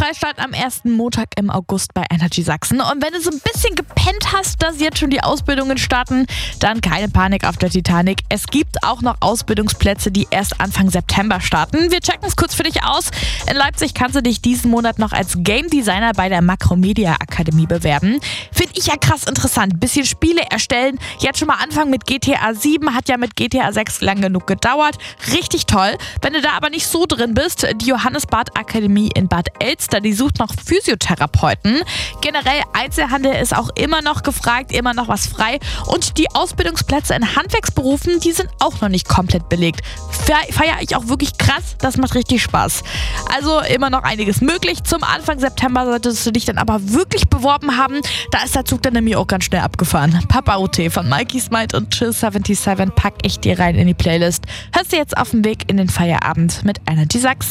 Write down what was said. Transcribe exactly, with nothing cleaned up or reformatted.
Freistart am ersten Montag im August bei Energy Sachsen. Und wenn du so ein bisschen gepennt hast, dass jetzt schon die Ausbildungen starten, dann keine Panik auf der Titanic. Es gibt auch noch Ausbildungsplätze, die erst Anfang September starten. Wir checken es kurz für dich aus. In Leipzig kannst du dich diesen Monat noch als Game Designer bei der Makromedia Akademie bewerben. Finde ich ja krass interessant. Bisschen Spiele erstellen. Jetzt schon mal anfangen mit G T A sieben. Hat ja mit G T A sechs lang genug gedauert. Richtig toll. Wenn du da aber nicht so drin bist, die Johannes Bad Akademie in Bad Elster, die sucht noch Physiotherapeuten. Generell Einzelhandel ist auch immer noch gefragt, immer noch was frei. Und die Ausbildungsplätze in Handwerksberufen, die sind auch noch nicht komplett belegt. Feiere ich auch wirklich krass, das macht richtig Spaß. Also immer noch einiges möglich. Zum Anfang September solltest du dich dann aber wirklich beworben haben. Da ist der Zug dann nämlich auch ganz schnell abgefahren. Papa O T von Mikey Smite und Chill siebenundsiebzig pack ich dir rein in die Playlist. Hörst du jetzt auf dem Weg in den Feierabend mit Energy Sachsen.